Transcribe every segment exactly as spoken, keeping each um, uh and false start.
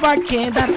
va a quedar.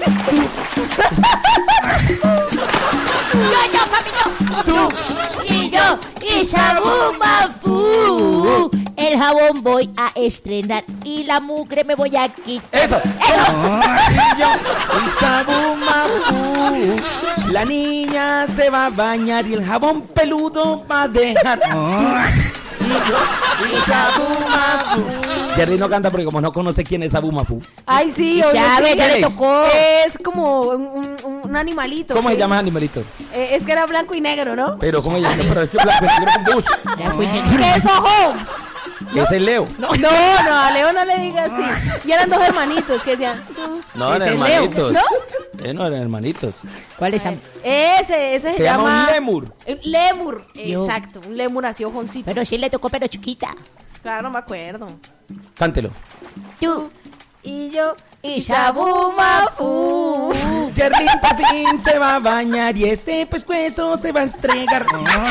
Yo, yo, papi, yo. Tú y yo y Shabumafu. El jabón voy a estrenar y la mugre me voy a quitar. Eso. Eso. Y yo y Shabumafu. La niña se va a bañar y el jabón peludo va a dejar. Y yo y Shabumafu. Jerry no canta porque como no conoce quién es Shabumafu. Ay, sí, obvio, Ya sí. ve, ya le es? tocó. Es como un, un, un animalito. ¿Cómo ¿sí? se llama ese animalito? Eh, es que era blanco y negro, ¿no? Pero ¿cómo se llama? Pero es que blanco y negro con bus. Ya fui. ¿Qué es ojo? Es el Leo. No, no, no, a Leo no le digas así. Y eran dos hermanitos que decían. tú, No, ese eran es Leo. hermanitos. ¿No? Eh, no eran hermanitos. ¿Cuál es? Ese, ese se, Se llama un lémur. Un lémur, Yo. exacto. Un lémur así, ojoncito. Pero sí le tocó, pero chiquita. Claro, no me acuerdo. Cántelo. Tú Y yo. y Shabumafu. Jerry por fin se va a bañar y ese pescuezo se va a estregar.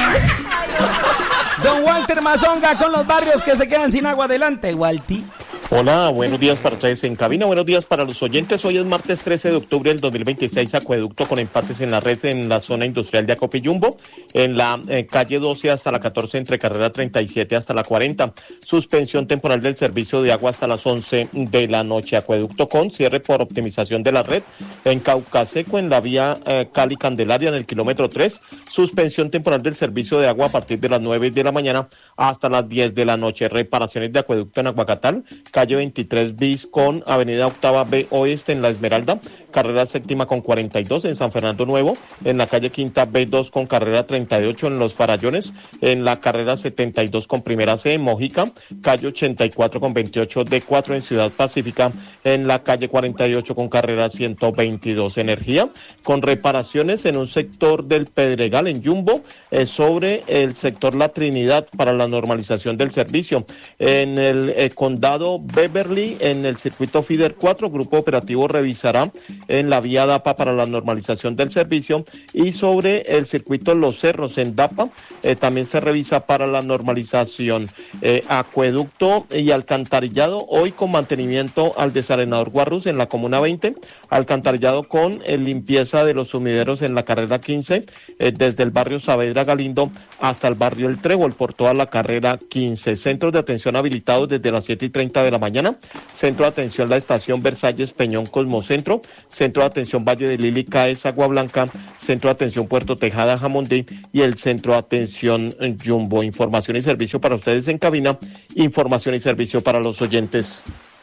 Don Walter Mazonga con los barrios que se quedan sin agua. Adelante, Walti. Hola, buenos días para ustedes en cabina, buenos días para los oyentes. Hoy es martes trece de octubre del dos mil veintiséis, acueducto con empates en la red en la zona industrial de Acopeyumbo, en la eh, calle doce hasta la catorce, entre carrera treinta y siete hasta la cuarenta. Suspensión temporal del servicio de agua hasta las once de la noche. Acueducto con cierre por optimización de la red en Caucaseco, en la vía eh, Cali Candelaria, en el kilómetro tres. Suspensión temporal del servicio de agua a partir de las nueve de la mañana hasta las diez de la noche. Reparaciones de acueducto en Aguacatal, calle veintitrés bis con avenida Octava B Oeste en La Esmeralda, carrera séptima con cuarenta y dos en San Fernando Nuevo, en la calle Quinta B dos con carrera treinta y ocho en Los Farallones, en la carrera setenta y dos con primera C en Mojica, calle ochenta y cuatro con veintiocho D cuatro en Ciudad Pacífica, en la calle cuarenta y ocho con carrera ciento veintidós. Energía, con reparaciones en un sector del Pedregal en Yumbo, eh, sobre el sector La Trinidad para la normalización del servicio. En el eh, condado Beverly, en el circuito Fider cuatro, Grupo Operativo revisará en la vía DAPA para la normalización del servicio, y sobre el circuito Los Cerros en DAPA eh, también se revisa para la normalización. Eh, acueducto y alcantarillado hoy con mantenimiento al desarenador Guarrus en la comuna veinte, alcantarillado con eh, limpieza de los sumideros en la carrera quince, eh, desde el barrio Saavedra Galindo hasta el barrio El Trébol por toda la carrera quince. Centros de atención habilitados desde las siete y treinta de la mañana. Centro de atención La Estación Versalles Peñón Cosmocentro, Centro de atención Valle de Lili Caes Agua Blanca, Centro de atención Puerto Tejada Jamondí y el Centro de atención Jumbo. Información y servicio para ustedes en cabina, información y servicio para los oyentes.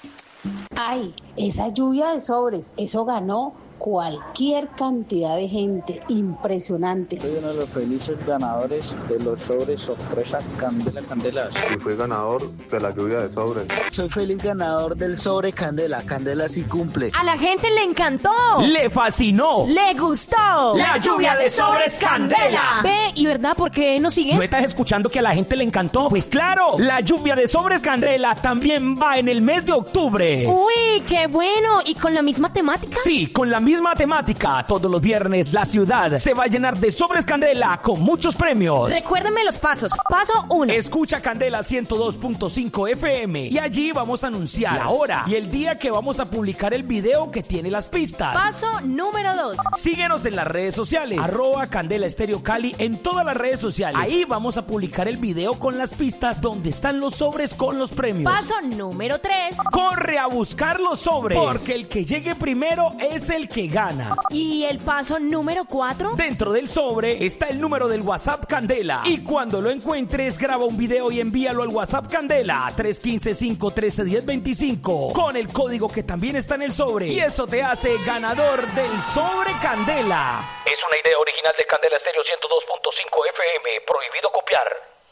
Ay, esa lluvia de sobres, eso ganó cualquier cantidad de gente, impresionante. Soy uno de los felices ganadores de los sobres sorpresa Candela Candela. Y fui ganador de la lluvia de sobres. Soy feliz ganador del sobre Candela. Candela sí cumple. A la gente le encantó. Le fascinó. Le gustó. La lluvia de sobres Candela. Ve, y verdad, ¿por qué no sigue? ¿No estás escuchando que a la gente le encantó? Pues claro, la lluvia de sobres Candela también va en el mes de octubre. Uy, qué bueno. ¿Y con la misma temática? Sí, con la misma temática. Todos los viernes la ciudad se va a llenar de sobres Candela con muchos premios. Recuérdenme los pasos. Paso uno. Escucha Candela ciento dos punto cinco F M y allí vamos a anunciar la hora y el día que vamos a publicar el video que tiene las pistas. Paso número dos. Síguenos en las redes sociales, arroba Candela Estéreo Cali en todas las redes sociales. Ahí vamos a publicar el video con las pistas donde están los sobres con los premios. Paso número tres. Corre a buscar los sobres, porque el que llegue primero es el que gana. ¿Y el paso número cuatro? Dentro del sobre está el número del WhatsApp Candela. Y cuando lo encuentres, graba un video y envíalo al WhatsApp Candela tres uno cinco, cinco uno tres, uno cero dos cinco con el código que también está en el sobre. Y eso te hace ganador del sobre Candela. Es una idea original de Candela Estéreo ciento dos punto cinco F M. Prohibido copiar.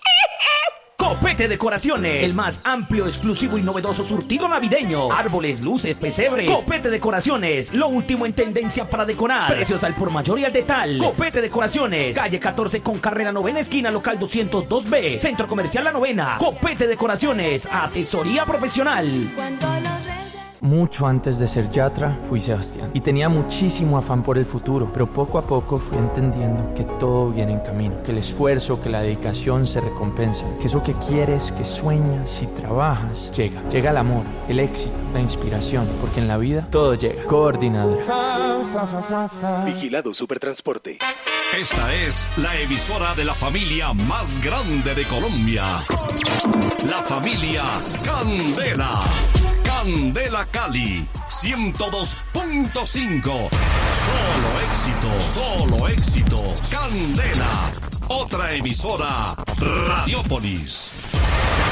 Copete Decoraciones, el más amplio, exclusivo y novedoso surtido navideño. Árboles, luces, pesebres. Copete Decoraciones, lo último en tendencia para decorar. Precios al por mayor y al detal. Copete Decoraciones, calle catorce con carrera novena esquina, local doscientos dos B, Centro Comercial La Novena. Copete Decoraciones, asesoría profesional. Mucho antes de ser Yatra, fui Sebastián. Y tenía muchísimo afán por el futuro, pero poco a poco fui entendiendo que todo viene en camino, que el esfuerzo, que la dedicación se recompensan, que eso que quieres, que sueñas y trabajas, llega. Llega el amor, el éxito, la inspiración, porque en la vida todo llega. Coordinadora. Vigilado Supertransporte. Esta es la emisora de la familia más grande de Colombia. La familia Candela. Candela Cali, ciento dos punto cinco. Solo éxitos, solo éxitos. Candela, otra emisora, Radiópolis.